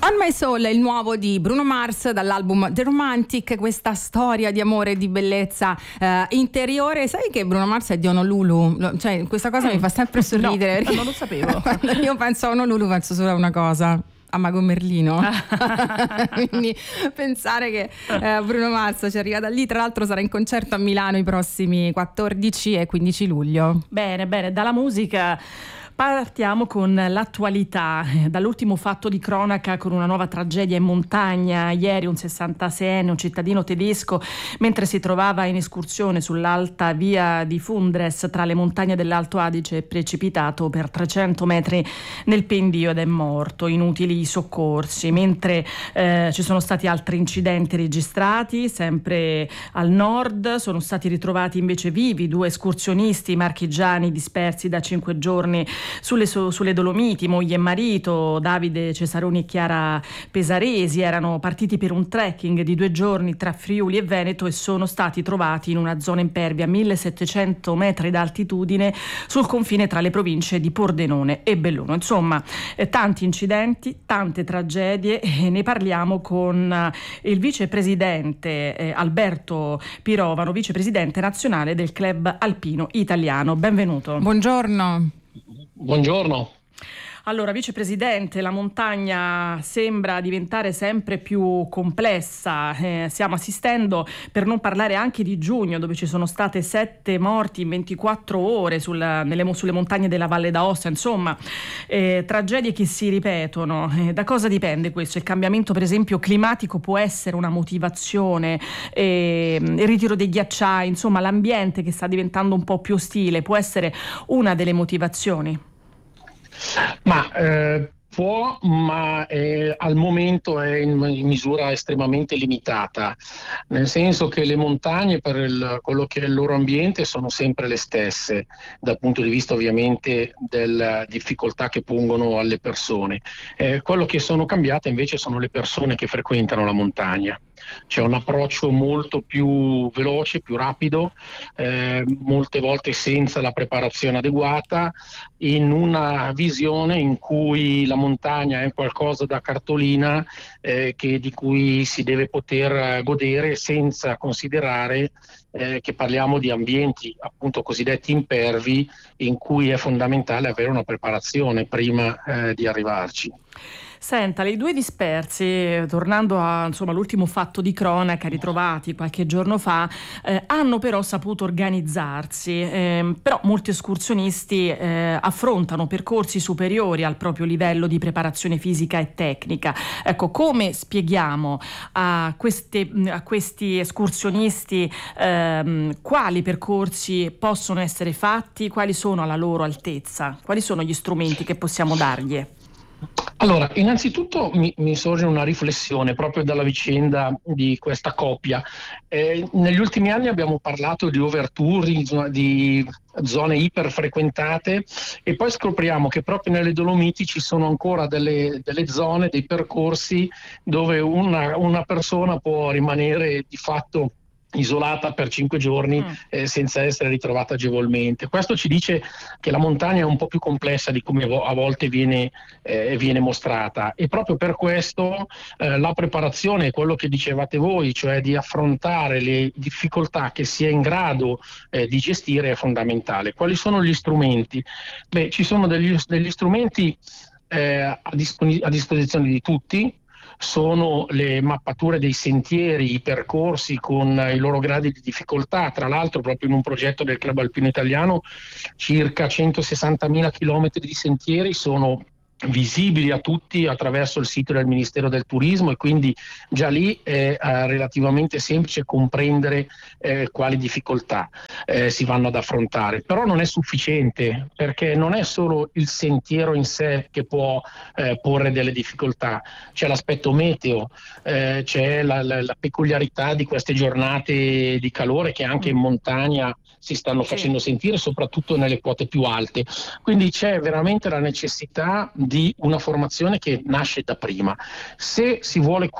On My Soul è il nuovo di Bruno Mars dall'album The Romantic, questa storia di amore e di bellezza interiore. Sai che Bruno Mars è di Honolulu? Cioè, questa cosa mi fa sempre sorridere. No, perché non lo sapevo. Quando io penso a Honolulu penso solo a una cosa: a Mago Merlino. Quindi pensare che Bruno Mars ci arriva da lì. Tra l'altro sarà in concerto a Milano i prossimi 14 e 15 luglio. Bene, dalla musica partiamo con l'attualità, dall'ultimo fatto di cronaca con una nuova tragedia in montagna. Ieri un 66enne, un cittadino tedesco, mentre si trovava in escursione sull'alta via di Fundres tra le montagne dell'Alto Adige, è precipitato per 300 metri nel pendio ed è morto. Inutili i soccorsi, mentre ci sono stati altri incidenti registrati sempre al nord. Sono stati ritrovati invece vivi 2 escursionisti marchigiani dispersi da 5 giorni sulle Dolomiti, moglie e marito, Davide Cesaroni e Chiara Pesaresi. Erano partiti per un trekking di 2 giorni tra Friuli e Veneto e sono stati trovati in una zona impervia a 1700 metri d'altitudine sul confine tra le province di Pordenone e Belluno. Insomma, tanti incidenti, tante tragedie, e ne parliamo con il vicepresidente Alberto Pirovano, vicepresidente nazionale del Club Alpino Italiano. Benvenuto. Buongiorno. Buongiorno. Allora, vicepresidente, la montagna sembra diventare sempre più complessa. Stiamo assistendo, per non parlare anche di giugno, dove ci sono state 7 morti in 24 ore sulle montagne della Valle d'Aosta. Insomma, tragedie che si ripetono. Da cosa dipende questo? Il cambiamento, per esempio, climatico può essere una motivazione, il ritiro dei ghiacciai, insomma, l'ambiente che sta diventando un po' più ostile può essere una delle motivazioni? Può, ma al momento è in misura estremamente limitata, nel senso che le montagne per quello che è il loro ambiente sono sempre le stesse, dal punto di vista ovviamente delle difficoltà che pongono alle persone. Quello che sono cambiate invece sono le persone che frequentano la montagna. C'è un approccio molto più veloce, più rapido, molte volte senza la preparazione adeguata, in una visione in cui la montagna è qualcosa da cartolina di cui si deve poter godere, senza considerare che parliamo di ambienti appunto cosiddetti impervi, in cui è fondamentale avere una preparazione prima di arrivarci. Senta, i 2 dispersi, tornando all'ultimo fatto di cronaca ritrovati qualche giorno fa, hanno però saputo organizzarsi, però molti escursionisti affrontano percorsi superiori al proprio livello di preparazione fisica e tecnica. Ecco, come spieghiamo a questi escursionisti quali percorsi possono essere fatti, quali sono alla loro altezza, quali sono gli strumenti che possiamo dargli? Allora, innanzitutto mi sorge una riflessione proprio dalla vicenda di questa coppia. Negli ultimi anni abbiamo parlato di overtouring, di zone iperfrequentate, e poi scopriamo che proprio nelle Dolomiti ci sono ancora delle zone, dei percorsi dove una persona può rimanere di fatto isolata per 5 giorni senza essere ritrovata agevolmente. Questo ci dice che la montagna è un po' più complessa di come a volte viene mostrata, e proprio per questo la preparazione, quello che dicevate voi, cioè di affrontare le difficoltà che si è in grado di gestire, è fondamentale. Quali sono gli strumenti? Ci sono degli strumenti a disposizione di tutti. Sono le mappature dei sentieri, i percorsi con i loro gradi di difficoltà. Tra l'altro, proprio in un progetto del Club Alpino Italiano, circa 160.000 chilometri di sentieri sono visibili a tutti attraverso il sito del Ministero del Turismo, e quindi già lì è relativamente semplice comprendere quali difficoltà si vanno ad affrontare. Però non è sufficiente, perché non è solo il sentiero in sé che può porre delle difficoltà. C'è l'aspetto meteo, c'è la peculiarità di queste giornate di calore che anche in montagna si stanno facendo sentire, soprattutto nelle quote più alte. Quindi c'è veramente la necessità di una formazione che nasce da prima. Se si vuole